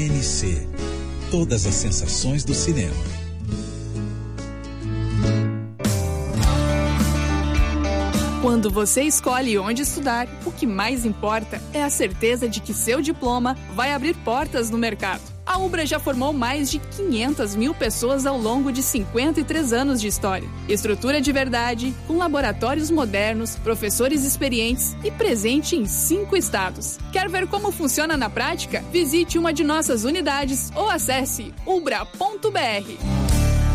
NC. Todas as sensações do cinema. Quando você escolhe onde estudar, o que mais importa é a certeza de que seu diploma vai abrir portas no mercado. A Ubra já formou mais de 500 mil pessoas ao longo de 53 anos de história. Estrutura de verdade, com laboratórios modernos, professores experientes e presente em 5 estados. Quer ver como funciona na prática? Visite uma de nossas unidades ou acesse ubra.br.